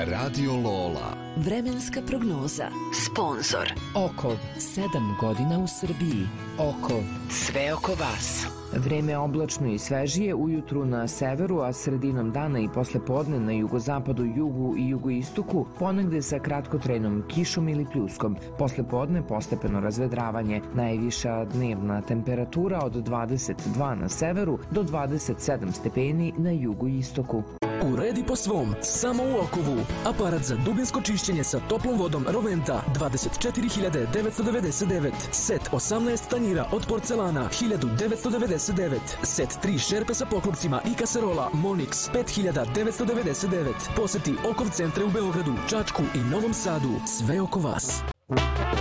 Radio Lola. Vremenska prognoza. Sponzor. Okov, 7 godina u Srbiji. Okov, sve oko vas. Vreme oblačno i svežije ujutru na severu, a sredinom dana i posle podne na jugozapadu, jugu i jugoistoku, ponegde sa kratkotrajnom kišom ili pljuskom. Posle podne postepeno razvedravanje. Najviša dnevna temperatura od 22 na severu do 27 stepeni na jugoistoku. Uredi po svom, samo u Okovu. Aparat za dubinsko čišćenje sa toplom vodom Roventa 24.999. Set 18 tanjira od porcelana 1999. Set 3 šerpe sa poklopcima i kaserola Monix 5999. Poseti Okov centre u Beogradu, Čačku i Novom Sadu. Sve oko vas.